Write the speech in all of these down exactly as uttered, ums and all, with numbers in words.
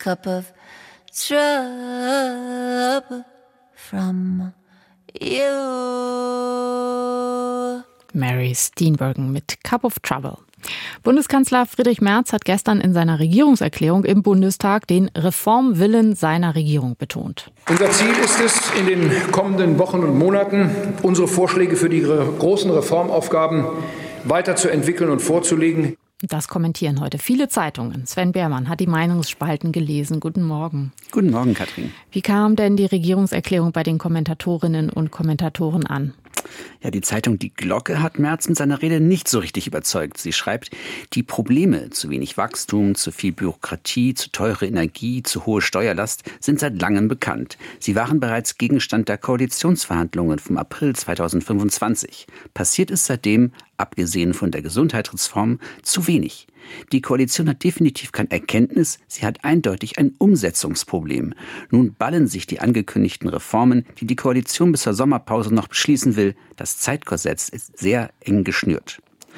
cup of trouble from you. Mary Steenburgen mit Cup of Trouble. Bundeskanzler Friedrich Merz hat gestern in seiner Regierungserklärung im Bundestag den Reformwillen seiner Regierung betont. Unser Ziel ist es, in den kommenden Wochen und Monaten unsere Vorschläge für die großen Reformaufgaben weiterzuentwickeln und vorzulegen. Das kommentieren heute viele Zeitungen. Sven Behrmann hat die Meinungsspalten gelesen. Guten Morgen. Guten Morgen, Katrin. Wie kam denn die Regierungserklärung bei den Kommentatorinnen und Kommentatoren an? Ja, die Zeitung Die Glocke hat Merz mit seiner Rede nicht so richtig überzeugt. Sie schreibt, die Probleme, zu wenig Wachstum, zu viel Bürokratie, zu teure Energie, zu hohe Steuerlast, sind seit langem bekannt. Sie waren bereits Gegenstand der Koalitionsverhandlungen vom April zweitausendfünfundzwanzig. Passiert ist seitdem, abgesehen von der Gesundheitsreform, zu wenig. Die Koalition hat definitiv kein Erkenntnis, sie hat eindeutig ein Umsetzungsproblem. Nun ballen sich die angekündigten Reformen, die die Koalition bis zur Sommerpause noch beschließen will. Das Zeitkorsett ist sehr eng geschnürt.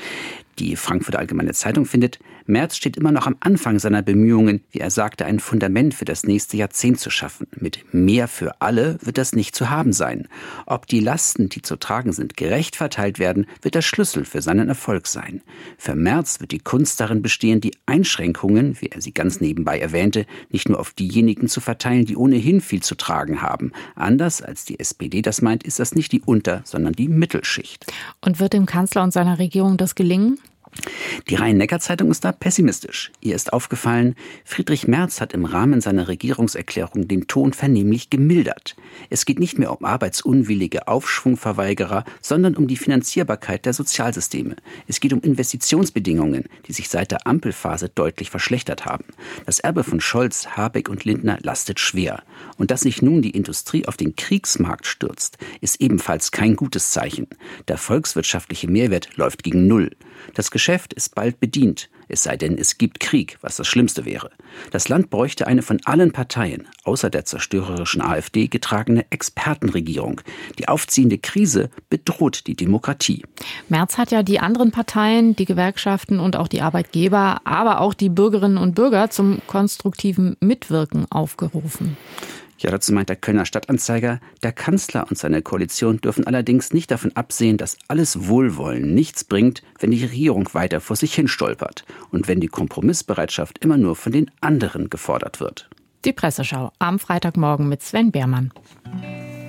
Die Frankfurter Allgemeine Zeitung findet, Merz steht immer noch am Anfang seiner Bemühungen, wie er sagte, ein Fundament für das nächste Jahrzehnt zu schaffen. Mit mehr für alle wird das nicht zu haben sein. Ob die Lasten, die zu tragen sind, gerecht verteilt werden, wird der Schlüssel für seinen Erfolg sein. Für Merz wird die Kunst darin bestehen, die Einschränkungen, wie er sie ganz nebenbei erwähnte, nicht nur auf diejenigen zu verteilen, die ohnehin viel zu tragen haben. Anders als die S P D das meint, ist das nicht die Unter-, sondern die Mittelschicht. Und wird dem Kanzler und seiner Regierung das gelingen? Die Rhein-Neckar-Zeitung ist da pessimistisch. Ihr ist aufgefallen, Friedrich Merz hat im Rahmen seiner Regierungserklärung den Ton vernehmlich gemildert. Es geht nicht mehr um arbeitsunwillige Aufschwungverweigerer, sondern um die Finanzierbarkeit der Sozialsysteme. Es geht um Investitionsbedingungen, die sich seit der Ampelphase deutlich verschlechtert haben. Das Erbe von Scholz, Habeck und Lindner lastet schwer. Und dass sich nun die Industrie auf den Kriegsmarkt stürzt, ist ebenfalls kein gutes Zeichen. Der volkswirtschaftliche Mehrwert läuft gegen Null. Das Geschäft ist bald bedient, es sei denn, es gibt Krieg, was das Schlimmste wäre. Das Land bräuchte eine von allen Parteien, außer der zerstörerischen AfD, getragene Expertenregierung. Die aufziehende Krise bedroht die Demokratie. Merz hat ja die anderen Parteien, die Gewerkschaften und auch die Arbeitgeber, aber auch die Bürgerinnen und Bürger zum konstruktiven Mitwirken aufgerufen. Ja, dazu meint der Kölner Stadtanzeiger, der Kanzler und seine Koalition dürfen allerdings nicht davon absehen, dass alles Wohlwollen nichts bringt, wenn die Regierung weiter vor sich hin stolpert und wenn die Kompromissbereitschaft immer nur von den anderen gefordert wird. Die Presseschau am Freitagmorgen mit Sven Behrmann.